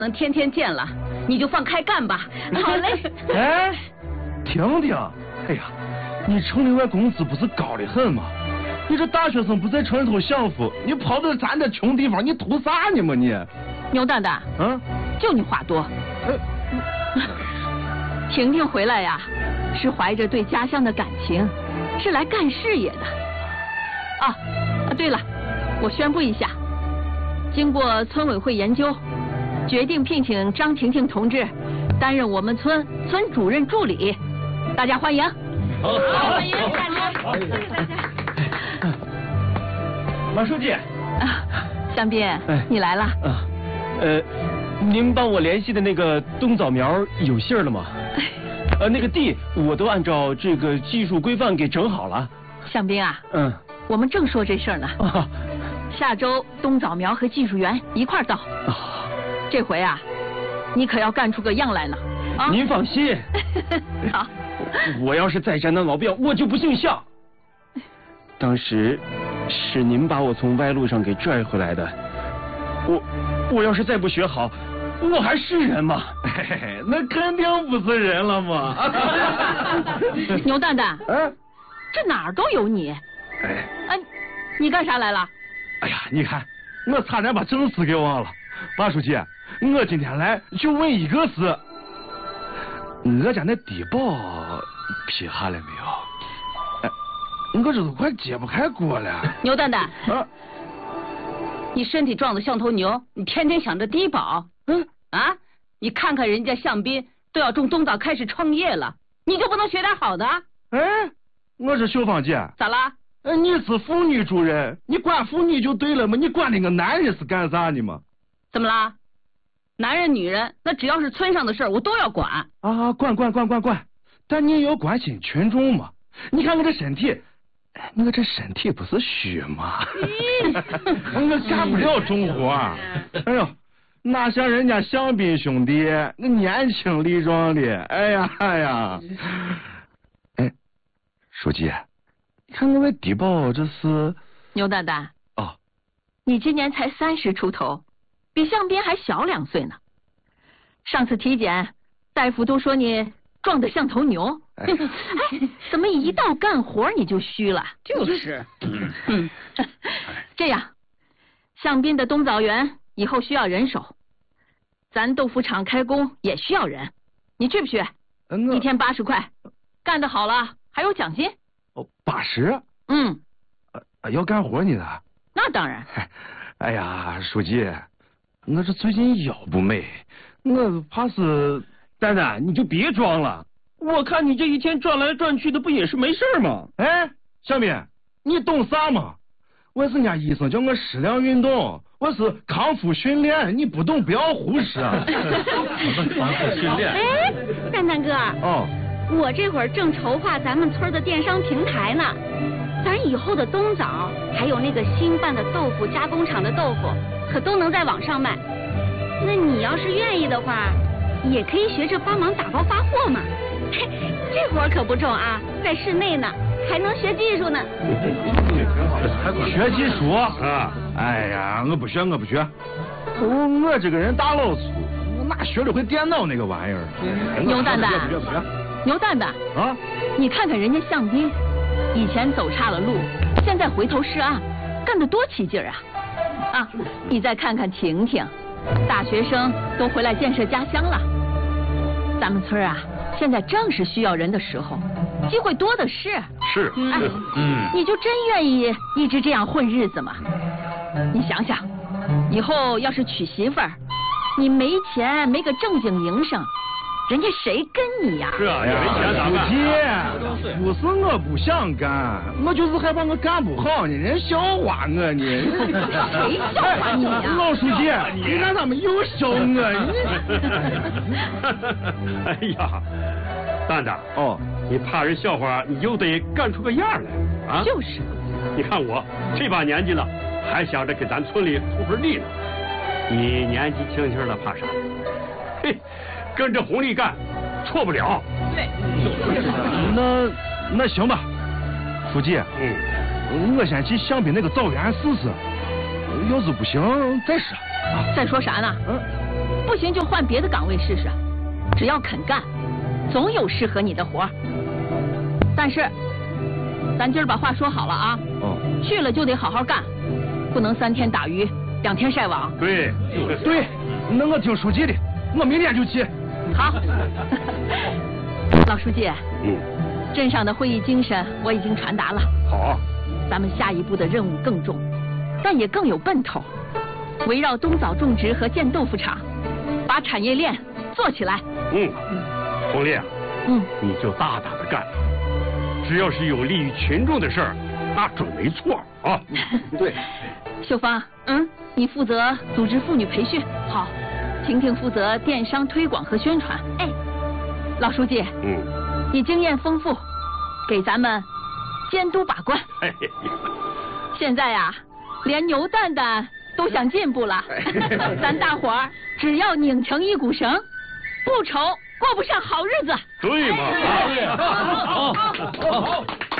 能天天见了，你就放开干吧。好嘞。 哎，听听，哎呀，你城里外工资不是高的很吗？你这大学生不在城里头享福，你跑到咱这穷地方，你图啥呢嘛你？ 牛蛋蛋，就你话多。婷婷回来呀，是怀着对家乡的感情，是来干事业的。对了，我宣布一下，经过村委会研究，决定聘请张婷婷同志担任我们村主任助理，大家欢迎。 好，欢迎大家，谢谢大家。 马书记， 向斌，你来了。 您帮我联系的那个冬枣苗有信儿了吗？那个地我都按照这个技术规范给整好了。 向斌啊，我们正说这事儿呢。下周冬枣苗和技术员一块儿到。这回啊，你可要干出个样来呢。 您放心。 好。 我要是再沾那毛病，我就不姓向。当时是您把我从歪路上给拽回来的，我要是再不学好，我还是人吗？ 那肯定不是人了嘛。 牛蛋蛋，这哪儿都有你。你干啥来了？ 哎呀，你看，我差点把正事给忘了。马书记，我今天来就问一个事，我家那低保批下来没有？我这都快揭不开锅了。 牛蛋蛋，你身体壮得像头牛，你天天想着低保，你看看人家向斌都要种冬枣开始创业了，你就不能学点好的？ 我是秀芳姐。 咋啦？ 你是妇女主任，你管妇女就对了嘛，你管那个男人是干啥的嘛？ 怎么啦？男人女人，那只要是村上的事儿，我都要管。 管，但你也要关心群众嘛。你看我这身体，我这身体不是虚吗？我干不了重活。哎呦，哪像人家向斌兄弟，那年轻力壮的。哎呀，书记，你看我低保这是。 牛蛋蛋。你今年才30出头，比向斌还小2岁呢。上次体检，大夫都说你壮得像头牛。怎么一到干活你就虚了？ 就是。 这样，向斌的冬枣园以后需要人手，咱豆腐厂开工也需要人，你去不去？1天80块，干得好了还有奖金。 80？要干活呢？ 那当然。 哎呀，书记，我这最近腰不美，我怕是。 蛋蛋，你就别装了，我看你这一天转来转去的，不也是没事吗？ 小敏，你懂啥吗？我是人家医生叫我适量运动，我是康复训练，你不懂不要忽视。康复训练。 蛋蛋哥。我这会儿正筹划咱们村的电商平台呢，咱以后的冬枣，还有那个新办的豆腐加工厂的豆腐，可都能在网上卖。那你要是愿意的话，也可以学着帮忙打包发货嘛。这活可不重啊，在室内呢，还能学技术呢。 学技术？哎呀，我不学。我这个人大老粗，我哪学得会电脑那个玩意儿？ 牛蛋蛋， 不学。 牛蛋蛋你看看人家向斌，以前走岔了路，现在回头是岸，干得多起劲儿啊！你再看看婷婷，大学生都回来建设家乡了。咱们村啊，现在正是需要人的时候，机会多的是。 是。 你就真愿意一直这样混日子吗？你想想，以后要是娶媳妇儿，你没钱，没个正经营生，人家谁跟你呀？ 是啊，有钱咋办？ 书记，不是我不想干，我就是害怕我干不好呢，人笑话我呢。 谁笑话你呀？ 老书记，你看他们又笑我。 哎呀，蛋蛋，你怕人笑话，你就得干出个样来啊！ 就是。 你看我这把年纪了，还想着给咱村里出份力呢。你年纪轻轻的，怕啥？嘿。跟着红利干，错不了。 对。 那行吧，书记。我先去向斌那个枣园试试，要是不行再说。 再说啥呢？ 不行就换别的岗位试试，只要肯干，总有适合你的活儿。但是，咱今儿把话说好了啊，去了就得好好干，不能3天打鱼2天晒网。 对， 对，那我听书记的，我明天就去。 好，老书记，镇上的会议精神我已经传达了。 好， 咱们下一步的任务更重，但也更有奔头，围绕冬枣种植和建豆腐厂，把产业链做起来。 红丽啊，你就大胆的干，只要是有利于群众的事儿，那准没错啊。 对， 秀芳，你负责组织妇女培训，好，婷婷负责电商推广和宣传。哎，老书记，你经验丰富，给咱们监督把关。现在呀，连牛蛋蛋都想进步了，咱大伙儿只要拧成一股绳，不愁过不上好日子。 对嘛？ 好。